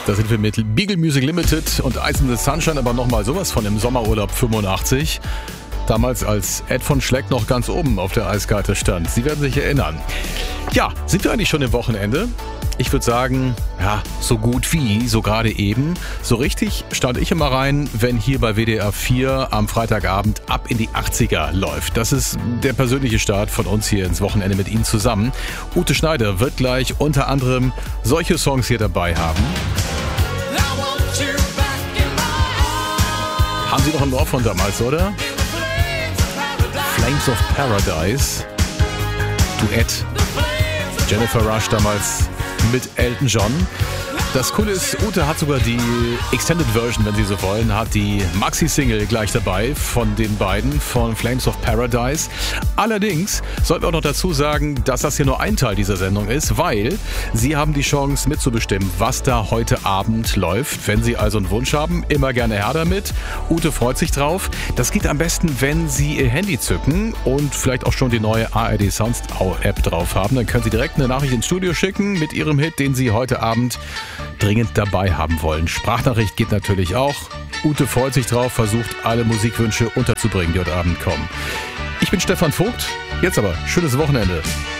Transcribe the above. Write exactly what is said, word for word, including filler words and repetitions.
Da sind wir mit Beagle Music Limited und Ice in the Sunshine, aber nochmal sowas von im Sommerurlaub fünfundachtzig. Damals als Ed von Schleck noch ganz oben auf der Eiskarte stand. Sie werden sich erinnern. Ja, sind wir eigentlich schon im Wochenende? Ich würde sagen, ja, so gut wie, so gerade eben. So richtig stand ich immer rein, wenn hier bei W D R vier am Freitagabend ab in die achtziger läuft. Das ist der persönliche Start von uns hier ins Wochenende mit Ihnen zusammen. Ute Schneider wird gleich unter anderem solche Songs hier dabei haben. Haben Sie noch ein Ohr von damals, oder? Flames of Paradise. Duett. Jennifer Rush damals mit Elton John. Das Coole ist, Ute hat sogar die Extended Version, wenn Sie so wollen, hat die Maxi-Single gleich dabei von den beiden, von Flames of Paradise. Allerdings sollten wir auch noch dazu sagen, dass das hier nur ein Teil dieser Sendung ist, weil Sie haben die Chance mitzubestimmen, was da heute Abend läuft. Wenn Sie also einen Wunsch haben, immer gerne her damit. Ute freut sich drauf. Das geht am besten, wenn Sie Ihr Handy zücken und vielleicht auch schon die neue A R D Sounds App drauf haben. Dann können Sie direkt eine Nachricht ins Studio schicken mit Ihrem Hit, den Sie heute Abend dringend dabei haben wollen. Sprachnachricht geht natürlich auch. Ute freut sich drauf, versucht alle Musikwünsche unterzubringen, die heute Abend kommen. Ich bin Stefan Vogt. Jetzt aber schönes Wochenende.